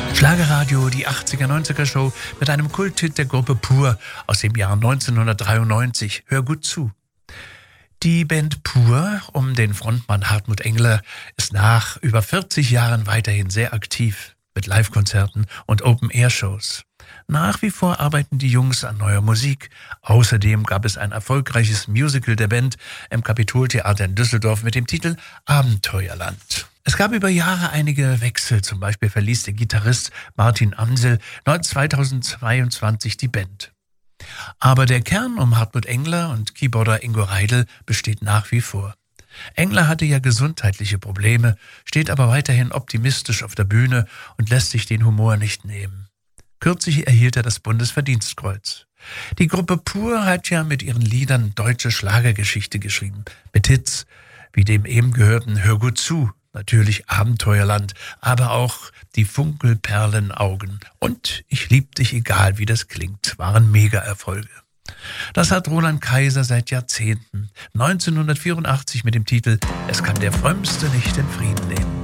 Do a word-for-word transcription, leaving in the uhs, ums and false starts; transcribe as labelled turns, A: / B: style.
A: Schlagerradio, die achtziger-neunziger-Show mit einem Kulthit der Gruppe Pur aus dem Jahr neunzehnhundertdreiundneunzig. Hör gut zu. Die Band Pur um den Frontmann Hartmut Engler ist nach über vierzig Jahren weiterhin sehr aktiv mit Live-Konzerten und Open-Air-Shows. Nach wie vor arbeiten die Jungs an neuer Musik. Außerdem gab es ein erfolgreiches Musical der Band im Kapitoltheater in Düsseldorf mit dem Titel Abenteuerland. Es gab über Jahre einige Wechsel. Zum Beispiel verließ der Gitarrist Martin Amsel zweitausendzweiundzwanzig die Band. Aber der Kern um Hartmut Engler und Keyboarder Ingo Reidl besteht nach wie vor. Engler hatte ja gesundheitliche Probleme, steht aber weiterhin optimistisch auf der Bühne und lässt sich den Humor nicht nehmen. Kürzlich erhielt er das Bundesverdienstkreuz. Die Gruppe Pur hat ja mit ihren Liedern deutsche Schlagergeschichte geschrieben. Mit Hits wie dem eben gehörten Hör gut zu, natürlich Abenteuerland, aber auch die Funkelperlenaugen und Ich lieb dich egal wie das klingt, waren Mega-Erfolge. Das hat Roland Kaiser seit Jahrzehnten. neunzehnhundertvierundachtzig mit dem Titel Es kann der Frömmste nicht den Frieden nehmen.